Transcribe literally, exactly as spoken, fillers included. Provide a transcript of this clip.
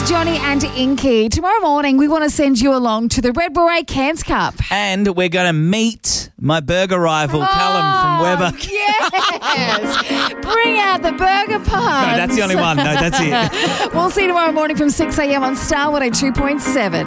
Johnny and Inky. Tomorrow morning, we want to send you along to the Red Beret Cairns Cup. And we're going to meet my burger rival, oh, Callum from Weber. Yes. Bring out the burger puns. No, that's the only one. No, that's it. We'll see you tomorrow morning from six a.m. on Star one oh two point seven.